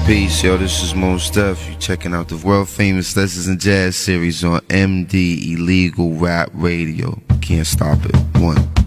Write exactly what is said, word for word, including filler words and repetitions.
Peace, yo, this is Mos Def. You checking out the world famous Lessons in Jazz series on M D Illegal Rap Radio. Can't stop it. One.